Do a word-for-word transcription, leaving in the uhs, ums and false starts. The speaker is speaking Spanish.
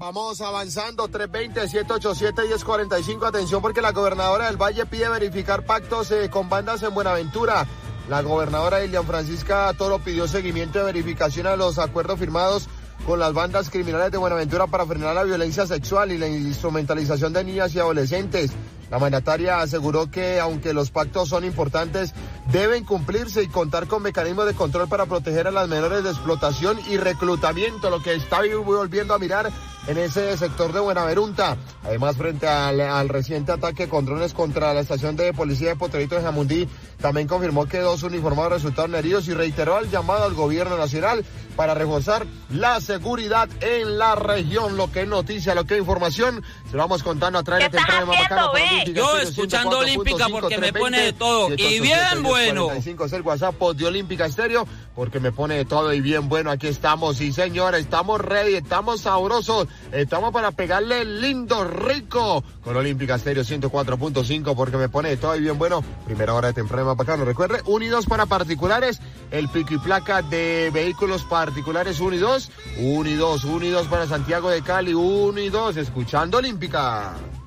Vamos avanzando, tres veinte, siete ochenta y siete, diez cuarenta y cinco. Atención porque la gobernadora del Valle pide verificar pactos eh, con bandas en Buenaventura. La gobernadora Dilian Francisca Toro pidió seguimiento de verificación a los acuerdos firmados con las bandas criminales de Buenaventura para frenar la violencia sexual y la instrumentalización de niñas y adolescentes. La mandataria aseguró que aunque los pactos son importantes, deben cumplirse y contar con mecanismos de control para proteger a las menores de explotación y reclutamiento, lo que está volviendo a mirar en ese sector de Buenaventura. Además, frente al, al reciente ataque con drones contra la estación de policía de Potrerito de Jamundí, también confirmó que dos uniformados resultaron heridos y reiteró el llamado al gobierno nacional para reforzar la seguridad en la región. Lo que es noticia, lo que es información, se lo vamos contando a través de temprano más bacano. Yo escuchando Olímpica porque me pone de todo y bien bueno. Es el WhatsApp de Olímpica Estéreo porque me pone de todo y bien bueno. Aquí estamos, sí señora, estamos ready, estamos sabrosos, estamos para pegarle lindo, rico con Olímpica Estéreo ciento cuatro punto cinco porque me pone de todo y bien bueno. Primera hora de temprano más bacano. Recuerde, unidos para particulares, el pico y placa de vehículos particulares uno y dos, uno y dos, uno y dos para Santiago de Cali, uno y dos, escuchando Olímpica.